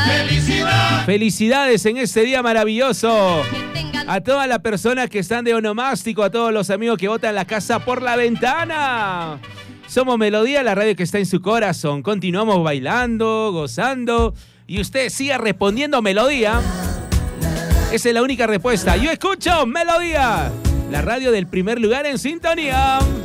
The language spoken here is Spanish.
Felicidades en este día maravilloso. A todas las personas que están de onomástico, a todos los amigos que botan la casa por la ventana. Somos Melodía, la radio que está en su corazón. Continuamos bailando, gozando. Y usted siga respondiendo Melodía. Esa es la única respuesta. Yo escucho Melodía, la radio del primer lugar en sintonía.